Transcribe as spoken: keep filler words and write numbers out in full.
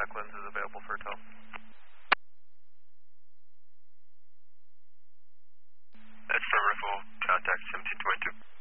contact lenses available for a tow. Affirmative, contact seventeen twenty-two.